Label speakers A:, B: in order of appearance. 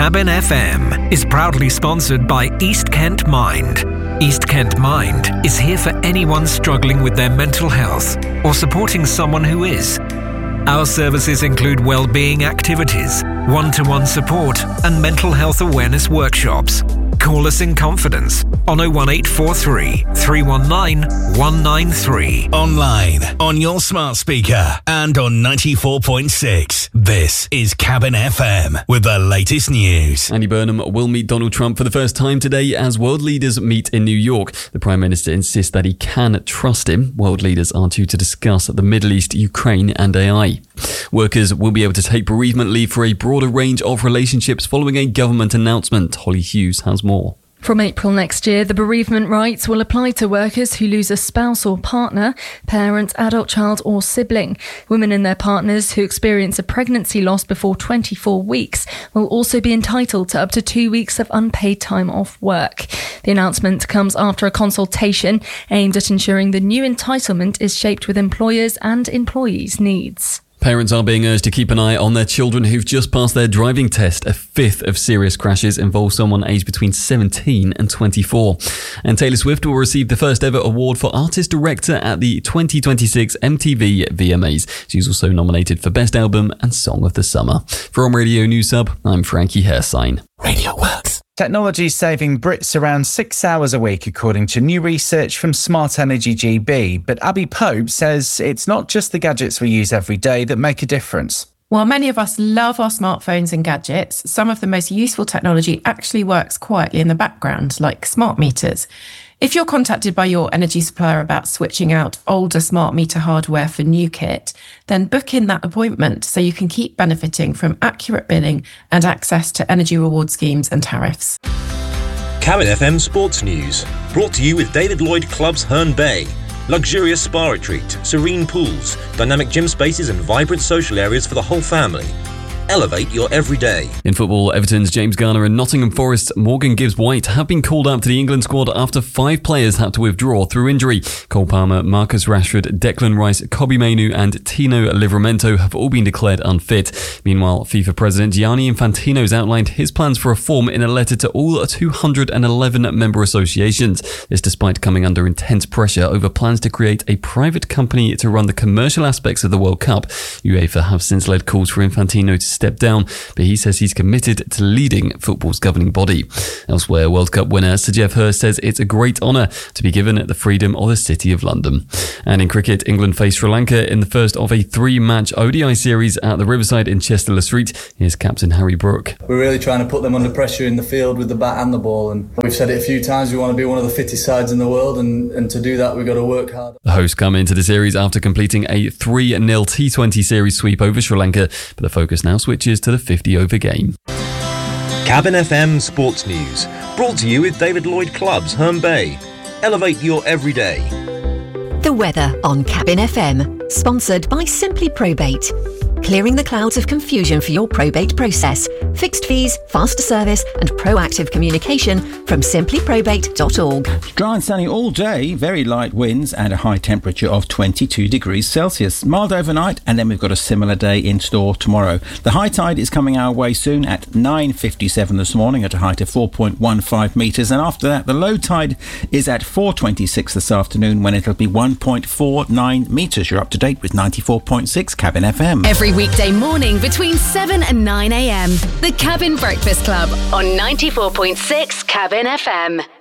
A: Cabin FM is proudly sponsored by East Kent Mind. East Kent Mind is here for anyone struggling with their mental health or supporting someone who is. Our services include well-being activities, one-to-one support and mental health awareness workshops. Call us in confidence on 01843 319 193.
B: Online, on your smart speaker and on 94.6. This is Cabin FM with the latest news.
C: Andy Burnham will meet Donald Trump for the first time today as world leaders meet in New York. The Prime Minister insists that he can trust him. World leaders are due to discuss the Middle East, Ukraine and AI. Workers will be able to take bereavement leave for a broader range of relationships following a government announcement. Holly Hughes has more.
D: From April next year, the bereavement rights will apply to workers who lose a spouse or partner, parent, adult child or sibling. Women and their partners who experience a pregnancy loss before 24 weeks will also be entitled to up to 2 weeks of unpaid time off work. The announcement comes after a consultation aimed at ensuring the new entitlement is shaped with employers' and employees' needs.
C: Parents are being urged to keep an eye on their children who've just passed their driving test. A fifth of serious crashes involve someone aged between 17 and 24. And Taylor Swift will receive the first ever award for Artist Director at the 2026 MTV VMAs. She's also nominated for Best Album and Song of the Summer. From Radio News Hub, I'm Frankie Hersign.
B: Radio Works.
E: Technology is saving Brits around 6 hours a week, according to new research from Smart Energy GB. But Abby Pope says it's not just the gadgets we use every day that make a difference.
F: While many of us love our smartphones and gadgets, some of the most useful technology actually works quietly in the background, like smart meters. If you're contacted by your energy supplier about switching out older smart meter hardware for new kit, then book in that appointment so you can keep benefiting from accurate billing and access to energy reward schemes and tariffs.
G: Cabin FM Sports News, brought to you with David Lloyd Clubs Herne Bay. Luxurious spa retreat, serene pools, dynamic gym spaces and vibrant social areas for the whole family. Elevate your everyday.
C: In football, Everton's James Garner and Nottingham Forest's Morgan Gibbs-White have been called up to the England squad after 5 players had to withdraw through injury. Cole Palmer, Marcus Rashford, Declan Rice, Kobbie Mainoo and Tino Livramento have all been declared unfit. Meanwhile, FIFA President Gianni Infantino has outlined his plans for reform in a letter to all 211 member associations. This despite coming under intense pressure over plans to create a private company to run the commercial aspects of the World Cup. UEFA have since led calls for Infantino to step down, but he says he's committed to leading football's governing body. Elsewhere, World Cup winner Sir Geoff Hurst says it's a great honour to be given the freedom of the City of London. And in cricket, England face Sri Lanka in the first of a 3-match ODI series at the Riverside in Chester Le Street. Here's Captain Harry Brook.
H: We're really trying to put them under pressure in the field with the bat and the ball, and we've said it a few times, we want to be one of the fittest sides in the world, and to do that we've got to work hard.
C: The hosts come into the series after completing a 3-0 T20 series sweep over Sri Lanka, but the focus now switches to the 50-over game.
G: Cabin FM Sports News, brought to you with David Lloyd Clubs Herne Bay. Elevate your everyday.
I: The weather on Cabin FM, sponsored by Simply Probate. Clearing the clouds of confusion for your probate process. Fixed fees, faster service and proactive communication from simplyprobate.org.
J: Dry and sunny all day, very light winds and a high temperature of 22 degrees Celsius. Mild overnight, and then we've got a similar day in store tomorrow. The high tide is coming our way soon at 9:57 this morning at a height of 4.15 metres, and after that the low tide is at 4:26 this afternoon when it'll be 1.49 metres. You're up to date with 94.6 Cabin FM.
K: Every weekday morning between 7 and 9 a.m. The Cabin Breakfast Club on 94.6 Cabin FM.